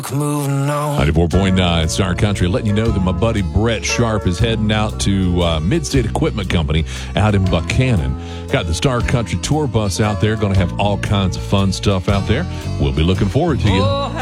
Moving on. 94.9 Star Country, letting you know that my buddy Brett Sharp is heading out to Midstate Equipment Company out in Buchanan. Got the Star Country tour bus out there, going to have all kinds of fun stuff out there. We'll be looking forward to you.